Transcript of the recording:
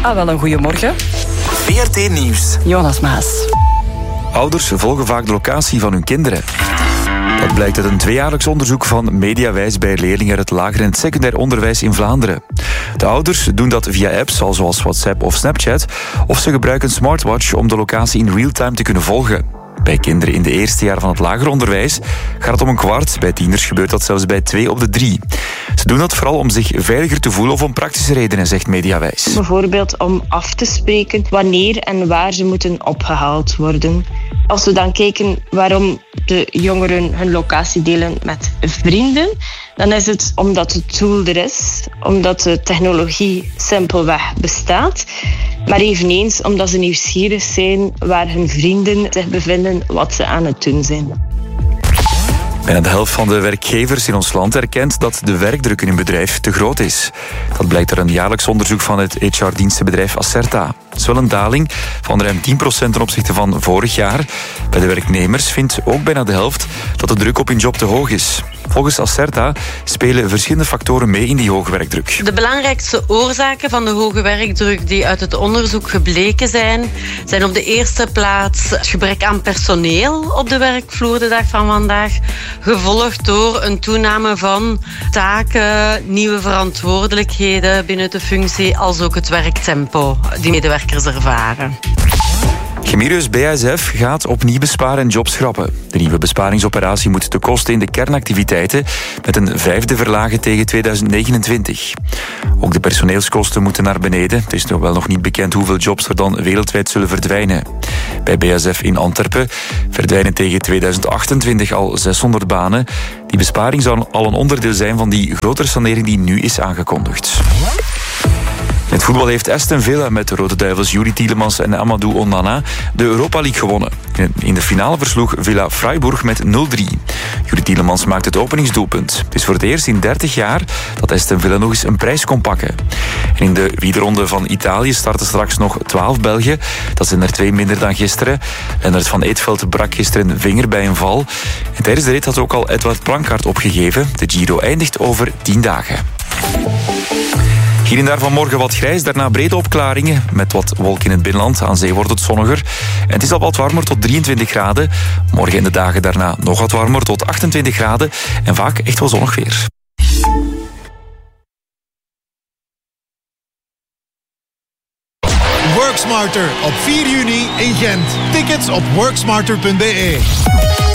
Wel een goeiemorgen. VRT Nieuws. Jonas Maas. Ouders volgen vaak de locatie van hun kinderen. Dat blijkt uit een 2-jaarlijks onderzoek van Mediawijs bij leerlingen uit het lager en het secundair onderwijs in Vlaanderen. De ouders doen dat via apps zoals WhatsApp of Snapchat, of ze gebruiken een smartwatch om de locatie in real-time te kunnen volgen. Bij kinderen in de eerste jaar van het lager onderwijs gaat het om een kwart. Bij tieners gebeurt dat zelfs bij 2 op de 3. Ze doen dat vooral om zich veiliger te voelen of om praktische redenen, zegt Mediawijs. Bijvoorbeeld om af te spreken wanneer en waar ze moeten opgehaald worden. Als we dan kijken waarom de jongeren hun locatie delen met vrienden, dan is het omdat het tool er is, omdat de technologie simpelweg bestaat, maar eveneens omdat ze nieuwsgierig zijn waar hun vrienden zich bevinden, wat ze aan het doen zijn. Bijna de helft van de werkgevers in ons land erkent dat de werkdruk in hun bedrijf te groot is. Dat blijkt uit een jaarlijks onderzoek van het HR-dienstenbedrijf Acerta. Het is wel een daling van ruim 10% ten opzichte van vorig jaar. Bij de werknemers vindt ook bijna de helft dat de druk op hun job te hoog is. Volgens Acerta spelen verschillende factoren mee in die hoge werkdruk. De belangrijkste oorzaken van de hoge werkdruk die uit het onderzoek gebleken zijn op de eerste plaats het gebrek aan personeel op de werkvloer de dag van vandaag, gevolgd door een toename van taken, nieuwe verantwoordelijkheden binnen de functie, als ook het werktempo die medewerkers ervaren. Chemiereus BASF gaat opnieuw besparen en jobs schrappen. De nieuwe besparingsoperatie moet de kosten in de kernactiviteiten met een 1/5 verlagen tegen 2029. Ook de personeelskosten moeten naar beneden. Het is nog niet bekend hoeveel jobs er dan wereldwijd zullen verdwijnen. Bij BASF in Antwerpen verdwijnen tegen 2028 al 600 banen. Die besparing zou al een onderdeel zijn van die grotere sanering die nu is aangekondigd. In het voetbal heeft Aston Villa met de Rode Duivels Yuri Tielemans en Amadou Onana de Europa League gewonnen. In de finale versloeg Villa Freiburg met 0-3. Yuri Tielemans maakt het openingsdoelpunt. Het is voor het eerst in 30 jaar dat Aston Villa nog eens een prijs kon pakken. En in de wielerronde van Italië starten straks nog 12 Belgen. Dat zijn er 2 minder dan gisteren. Lennart van Eetveld brak gisteren een vinger bij een val. En tijdens de rit had ook al Edward Planckaert opgegeven. De Giro eindigt over 10 dagen. Hier en daar vanmorgen wat grijs, daarna brede opklaringen met wat wolken in het binnenland. Aan zee wordt het zonniger. En het is al wat warmer tot 23 graden. Morgen en de dagen daarna nog wat warmer tot 28 graden. En vaak echt wel zonnig weer. Worksmarter op 4 juni in Gent. Tickets op worksmarter.be.